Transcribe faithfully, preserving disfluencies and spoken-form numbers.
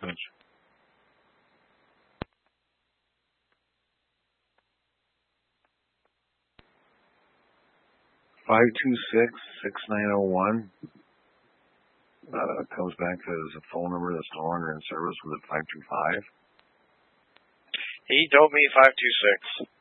message. five two six, six nine zero one. Uh, comes back as a phone number that's no longer in service. Was it five two five? He told me five two six.